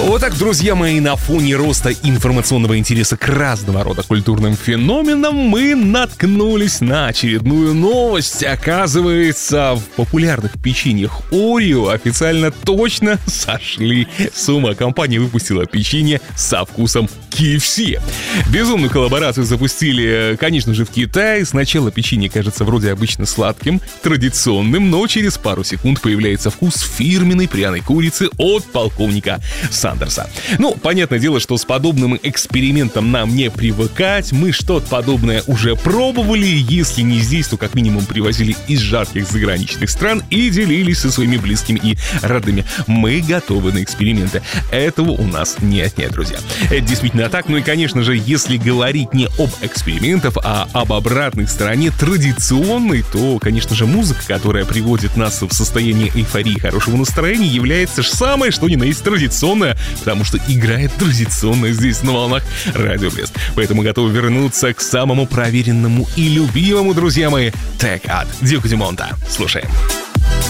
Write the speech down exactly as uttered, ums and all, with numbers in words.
Вот так, друзья мои, на фоне роста информационного интереса к разного рода культурным феноменам мы наткнулись на очередную новость. Оказывается, в популярных печеньях Орео официально точно сошли с ума. Компания выпустила печенье со вкусом кей эф си. Безумную коллаборацию запустили, конечно же, в Китае. Сначала печенье кажется вроде обычно сладким, традиционным, но через пару секунд появляется вкус фирменной пряной курицы от полковника Сандерса. Ну, понятное дело, что с подобным экспериментом нам не привыкать. Мы что-то подобное уже пробовали. Если не здесь, то как минимум привозили из жарких заграничных стран и делились со своими близкими и родными. Мы готовы на эксперименты. Этого у нас не отнять, друзья. Это действительно так. Ну и, конечно же, если говорить не об экспериментах, а об обратной стороне традиционной, то, конечно же, музыка, которая приводит нас в состояние эйфории и хорошего настроения, является же самое, что ни на есть традиционное, потому что играет традиционно здесь на волнах Радио Брест. Поэтому готовы вернуться к самому проверенному и любимому, друзья мои, трек от Дюка Дюмонта. Слушаем.